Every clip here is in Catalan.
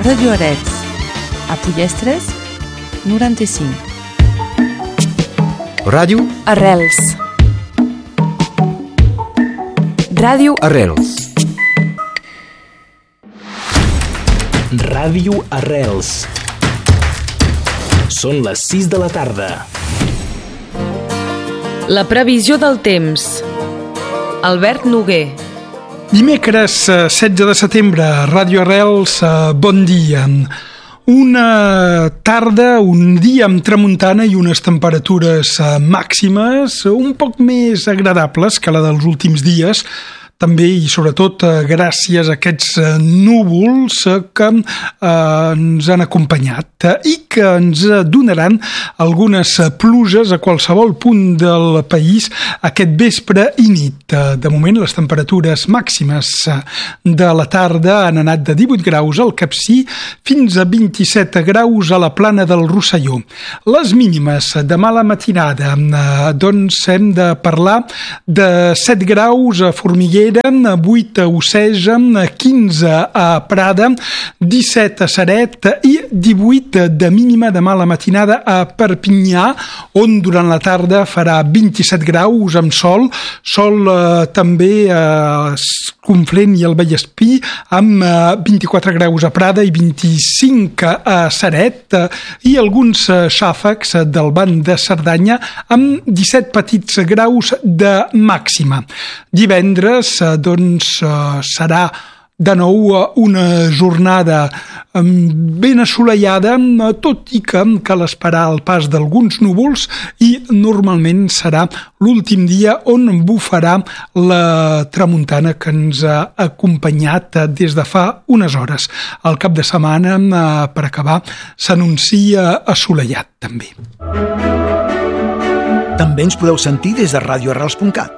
Radio Arrels, a Pollestres, 95. Ràdio Arrels. Ràdio Arrels. Ràdio Arrels. Són les 6 de la tarda. La previsió del temps. Albert Noguer. Dimecres 16 de setembre, Ràdio Arrels, bon dia. Una tarda, un dia amb tramuntana i unes temperatures màximes un poc més agradables que la dels últims dies, també i sobretot gràcies a aquests núvols que ens han acompanyat i que ens donaran algunes pluges a qualsevol punt del país aquest vespre i nit. De moment, les temperatures màximes de la tarda han anat de 18 graus al Capcir fins a 27 graus a la Plana del Rosselló. Les mínimes demà a la matinada, doncs hem de parlar de 7 graus a Formiguera, 8 a Oceja, 15 a Prada, 17 a Ceret i 18 de mínima demà a la matinada a Perpinyà, on durant la tarda farà 27 graus amb sol també a Conflent i el Vallespí, amb 24 graus a Prada i 25 a Ceret i alguns xàfecs del Banc de Cerdanya amb 17 petits graus de màxima. Divendres, serà de nou una jornada ben assolellada, tot i que cal esperar el pas d'alguns núvols i normalment serà l'últim dia on bufarà la tramuntana que ens ha acompanyat des de fa unes hores. El cap de setmana, per acabar, s'anuncia assolellat també. També ens podeu sentir des de radioarrels.cat.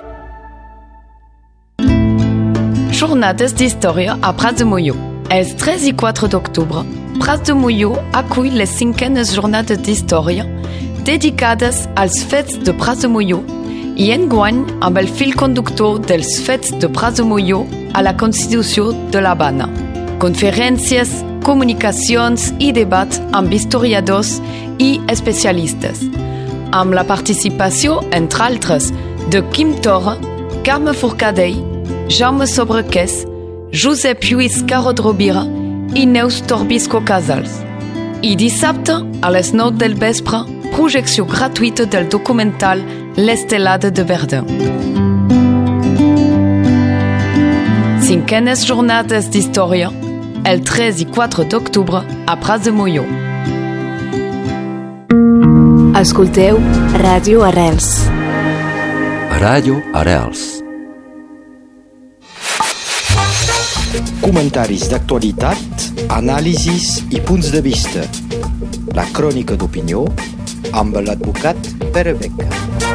Jornades d'història a Prats de Molló. Els 3 i 4 d'octubre, Prats de Molló acull les 5enes jornades d'història dedicades als fets de Prats de Molló i enguany amb el fil conductor dels fets de Prats de Molló a la Constitució de l'Havana. Conferències, comunicacions i debats amb historiadors i especialistes, amb la participació, entre altres, de Quim Torra, Carme Forcadell, Jaume Sobrequès, Josep Lluís Carod-Rovira i Neus Torbisco Casals. I dissabte, a les 9 del vespre, projecció gratuïta del documental L'Estelada de Verdun. 5enes jornades d'història, el 3 i 4 d'octubre a Prats de Molló. Escolteu Ràdio Arrels. Ràdio Arrels. Comentaris d'actualitat, anàlisis i punts de vista. La crònica d'opinió amb l'advocat Pere Beca.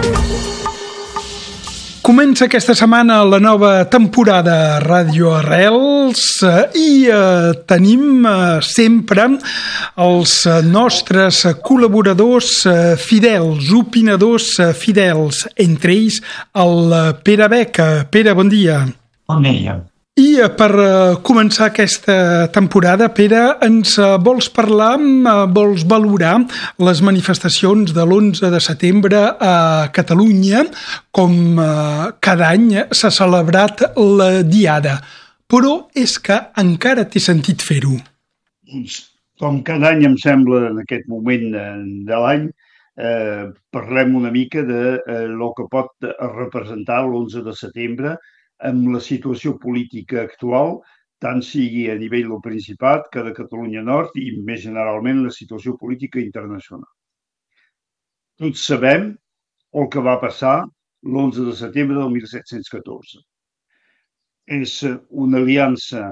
Comença aquesta setmana la nova temporada Ràdio Arrels i tenim sempre els nostres col·laboradors fidels, opinadors fidels, entre ells el Pere Beca. Pere, bon dia. Bon dia. I per començar aquesta temporada, Pere, ens vols parlar, vols valorar les manifestacions de l'11 de setembre a Catalunya, com cada any s'ha celebrat la Diada. Però és que encara té sentit fer-ho. Com cada any, em sembla, en aquest moment de l'any, parlem una mica de lo que pot representar l'11 de setembre amb la situació política actual, tant sigui a nivell del Principat que de Catalunya Nord i, més generalment, la situació política internacional. Tots sabem el que va passar l'11 de setembre del 1714. És una aliança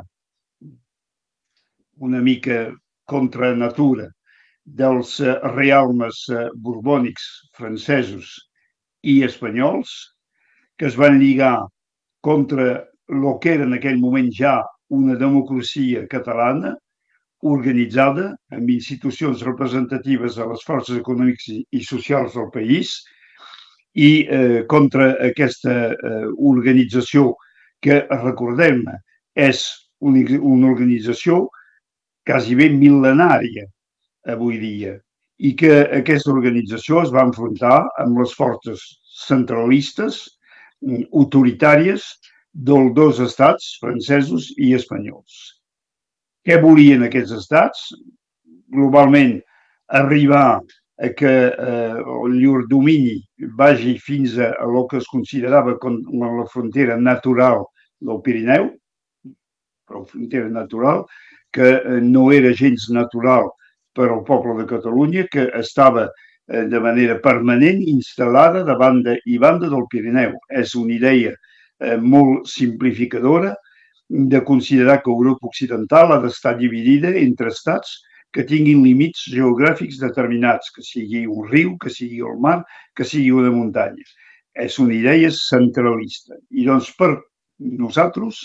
una mica contra natura dels realmes borbònics francesos i espanyols que es van lligar contra el que era en aquell moment ja una democràcia catalana organitzada amb institucions representatives de les forces econòmiques i socials del país i contra aquesta organització que, recordem, és una organització quasi ben mil·lenària avui dia, i que aquesta organització es va enfrontar amb les forces centralistes autoritàries dels dos estats, francesos i espanyols. Què volien aquests estats? Globalment, arribar a que llur domini vagi fins a el que es considerava com la frontera natural del Pirineu, però frontera natural, que no era gens natural per al poble de Catalunya, que estava de manera permanent instal·lada de banda i banda del Pirineu. És una idea molt simplificadora de considerar que Europa Occidental ha d'estar dividida entre estats que tinguin límits geogràfics determinats, que sigui un riu, que sigui el mar, que sigui una muntanya. És una idea centralista. I doncs per nosaltres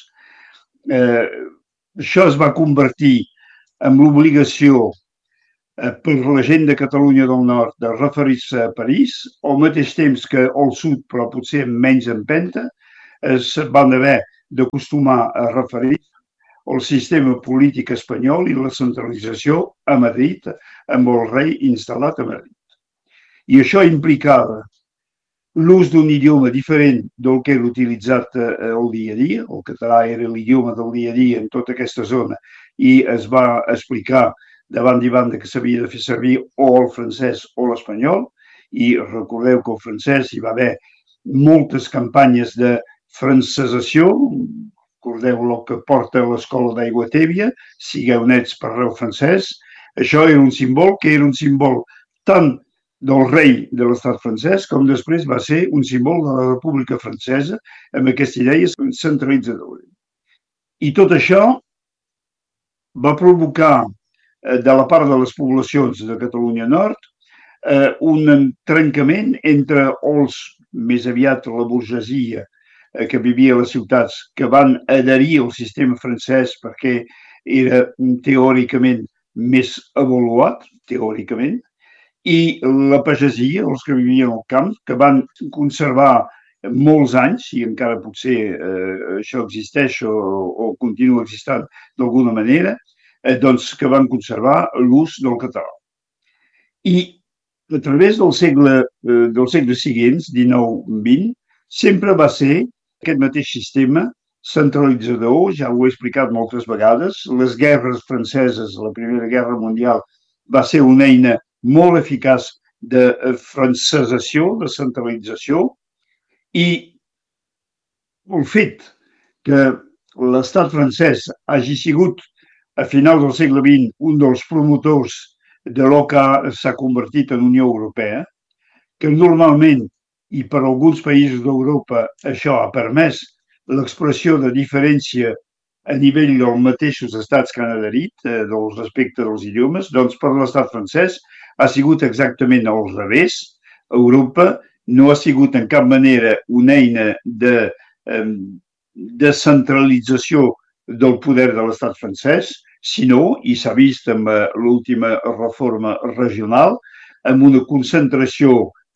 això es va convertir en l'obligació per la gent de Catalunya del Nord de referir-se a París, al mateix temps que al sud, però potser amb menys empenta, es van haver d'acostumar a referir al sistema polític espanyol i la centralització a Madrid, amb el rei instal·lat a Madrid. I això implicava l'ús d'un idioma diferent del que era utilitzat el dia a dia. El català era l'idioma del dia a dia en tota aquesta zona i es va explicar de banda i banda que s'havia de fer servir o el francès o l'espanyol, i recordeu que el francès hi va haver moltes campanyes de francesació. Recordeu el que porta l'escola d'Aigua Tèbia, sigueu nets, parleu francès. Això era un símbol que era un símbol tant del rei de l'estat francès com després va ser un símbol de la República Francesa amb aquesta idea centralitzadora. I tot això va provocar de la part de les poblacions de Catalunya Nord un trencament entre els, més aviat la burgesia que vivia a les ciutats, que van adherir al sistema francès perquè era teòricament més avaluat, teòricament, i la pagesia, els que vivien al camp, que van conservar molts anys, i encara potser això existeix o continua existant d'alguna manera, doncs que van conservar l'ús del català. I a través dels segles seguents, 19-20, sempre va ser aquest mateix sistema centralitzador, ja ho he explicat moltes vegades. Les guerres franceses, la Primera Guerra Mundial, va ser una eina molt eficaç de francesació, de centralització, i el fet que l'estat francès hagi sigut a finals del segle XX un dels promotors de lo que s'ha convertit en Unió Europea, que normalment i per alguns països d'Europa això ha permès l'expressió de diferència a nivell dels mateixos estats que han adherit, del respecte dels idiomes, doncs per l'estat francès ha sigut exactament al revés. Europa no ha sigut en cap manera una eina de descentralització del poder de l'estat francès, sinó, i s'ha vist amb l'última reforma regional, amb una concentració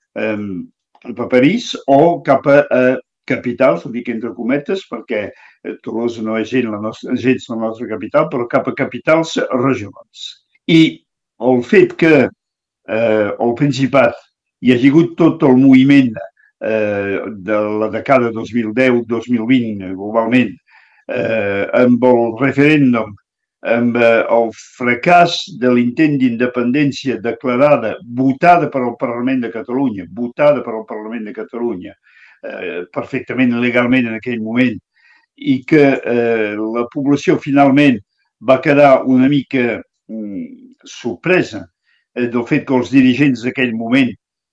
cap a París o cap a capitals, ho dic entre cometes, perquè Tolosa no és gens la nostra capital, però cap a capitals regionals. I el fet que al Principat hi hagi hagut tot el moviment de la dècada 2010-2020 globalment, amb el referèndum, amb el fracàs de l'intent d'independència declarada, votada per al Parlament de Catalunya, perfectament legalment en aquell moment, i que la població finalment va quedar una mica sorpresa del fet que els dirigents d'aquell moment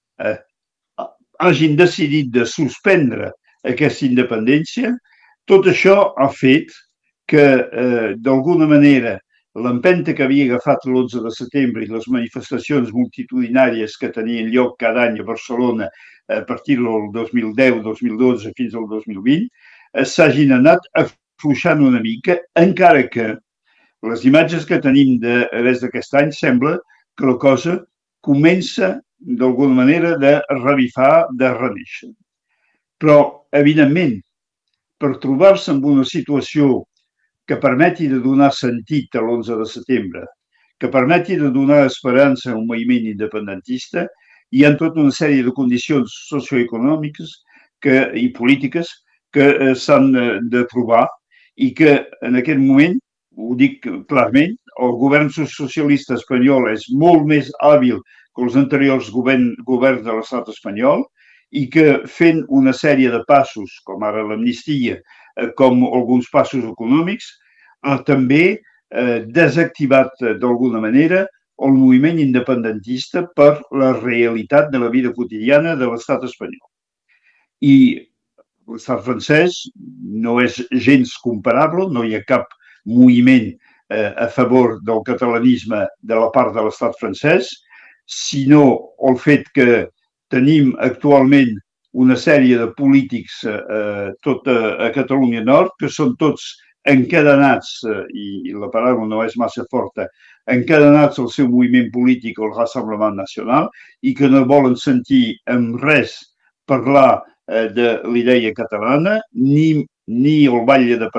hagin decidit de suspendre aquesta independència. Tot això ha fet que, d'alguna manera, l'empenta que havia agafat l'11 de setembre i les manifestacions multitudinàries que tenien lloc cada any a Barcelona a partir del 2010-2012 fins al 2020, s'hagin anat afluixant una mica, encara que les imatges que tenim des d'aquest any sembla que la cosa comença, d'alguna manera, de revifar, de renéixer. Però, evidentment, per trobar-se en una situació que permeti de donar sentit a l'11 de setembre, que permeti de donar esperança a un moviment independentista. Hi ha tota una sèrie de condicions socioeconòmiques i polítiques que s'han de trobar i que en aquest moment, ho dic clarament, el govern socialista espanyol és molt més hàbil que els anteriors governs de l'estat espanyol i que fent una sèrie de passos, com ara l'amnistia, com alguns passos econòmics, ha també desactivat d'alguna manera el moviment independentista per la realitat de la vida quotidiana de l'estat espanyol. I l'estat francès no és gens comparable, no hi ha cap moviment a favor del catalanisme de la part de l'estat francès, sinó el fet que tenim actualment una sèrie de polítics tot a Catalunya Nord que són tots encadenats, i la paraula no és massa forta, encadenats al seu moviment polític, el Rassemblement Nacional, i que no volen sentir en res parlar de l'idea catalana, ni el Batlle de